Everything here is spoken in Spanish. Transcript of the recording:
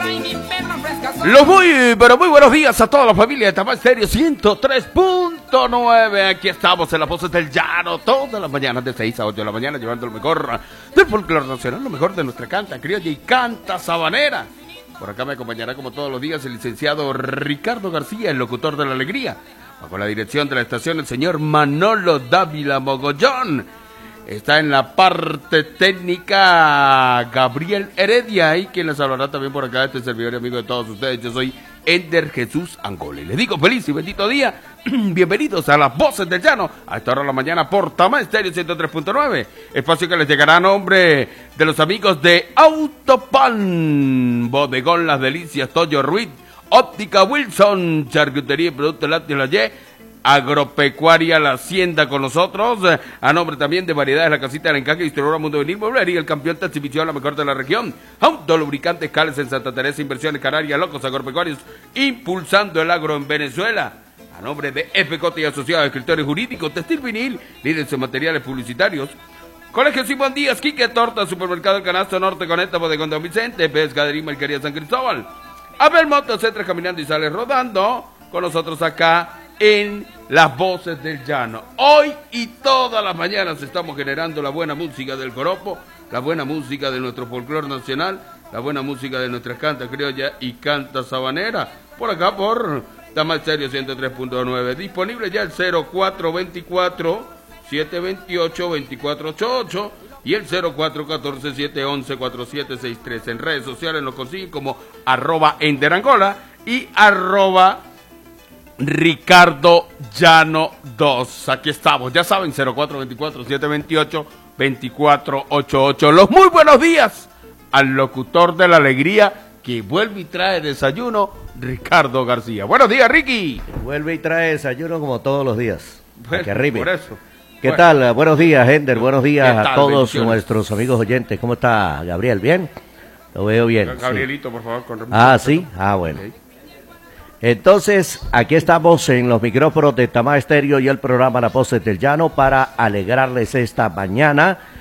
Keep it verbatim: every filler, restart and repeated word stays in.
Los muy, pero muy buenos días a toda la familia de Tamá Estéreo ciento tres punto nueve. Aquí estamos en las voces del llano, todas las mañanas de seis a ocho de la mañana, llevando lo mejor del folclore nacional, lo mejor de nuestra canta criolla y canta sabanera. Por acá me acompañará como todos los días el licenciado Ricardo García, el locutor de la alegría. Bajo la dirección de la estación el señor Manolo Dávila Mogollón. Está en la parte técnica Gabriel Heredia, y quien les hablará también por acá, este servidor y amigo de todos ustedes. Yo soy Ender Jesús Angola y les digo feliz y bendito día. Bienvenidos a las voces del llano a esta hora de la mañana por Tamá Estéreo ciento tres punto nueve, espacio que les llegará a nombre de los amigos de Autopan, Bodegón Las Delicias, Toyo Ruiz, Óptica Wilson, Charcutería y Productos Lácteos La Y, Agropecuaria La Hacienda con nosotros, a nombre también de Variedades La Casita del Encaje, Distribuidora Mundo Venir Mueblería, el campeón de exhibición, la mejor de la región, Autolubricantes Cales en Santa Teresa, Inversiones Canarias, Locos Agropecuarios, impulsando el agro en Venezuela, a nombre de F J y Asociados, Escritores Jurídicos, Textil Vinil, líderes en materiales publicitarios, Colegio Simón Díaz, Quique Torta, Supermercado El Canasto Norte, Conecta, Bodegón Don Vicente, Pescadería Mercadería San Cristóbal, Abel Motos, entra caminando y sale rodando, con nosotros acá en las voces del llano. Hoy y todas las mañanas estamos generando la buena música del joropo, la buena música de nuestro folclore nacional, la buena música de nuestras cantas criolla y canta sabanera, por acá por Tamá Estéreo ciento tres punto nueve. Disponible ya el cero cuatro veinticuatro, siete veintiocho, veinticuatro ochenta y ocho y el cero cuatro catorce, siete once, cuarenta y siete sesenta y tres. En redes sociales nos consiguen como arroba Enderangola y arroba Ricardo Llano dos. Aquí estamos, ya saben, cero cuatro veinticuatro, siete veintiocho, veinticuatro ochenta y ocho. Los muy buenos días al locutor de la alegría que vuelve y trae desayuno, Ricardo García. Buenos días, Ricky. Vuelve y trae desayuno como todos los días. Bueno, que arribe. por eso. ¿Qué Bueno. tal? Buenos días, Ender. Buenos días tal? a todos Bendiciones. nuestros amigos oyentes. ¿Cómo está, Gabriel? ¿Bien? Lo veo bien. Gabrielito, sí. por favor, con Ah, sí. Ah, bueno. Okay. Entonces, aquí estamos en los micrófonos de Tamá Estéreo y el programa Las Voces del Llano para alegrarles esta mañana